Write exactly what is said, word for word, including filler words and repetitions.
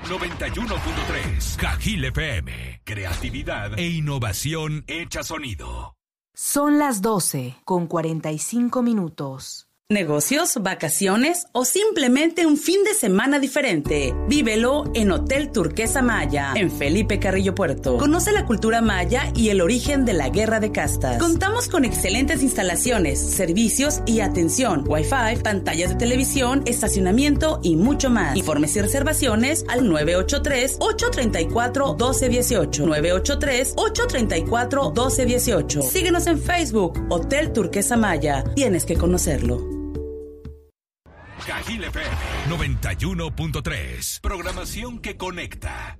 noventa y uno punto tres. Cajil F M. Creatividad e innovación hecha sonido. Son las doce con cuarenta y cinco minutos. Negocios, vacaciones o simplemente un fin de semana diferente. Vívelo en Hotel Turquesa Maya, en Felipe Carrillo Puerto. Conoce la cultura maya y el origen de la guerra de castas. Contamos con excelentes instalaciones, servicios y atención, Wi-Fi, pantallas de televisión, estacionamiento y mucho más. Informes y reservaciones al nueve ocho tres, ocho tres cuatro, uno dos uno ocho. nueve ocho tres, ocho tres cuatro, uno dos uno ocho. Síguenos en Facebook, Hotel Turquesa Maya. Tienes que conocerlo. Cajil F M noventa y uno punto tres. Programación que conecta.